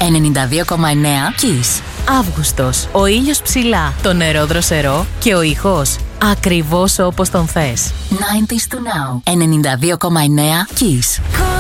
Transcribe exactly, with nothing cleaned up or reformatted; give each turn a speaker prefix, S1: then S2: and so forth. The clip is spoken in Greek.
S1: ενενήντα δύο κόμμα εννέα Kiss. Αύγουστος. Ο ήλιος ψηλά, το νερό δροσερό και ο ήχος ακριβώς όπως τον θες. ενενήντα δύο κόμμα εννέα ενενήντα δύο κόμμα εννέα Kiss.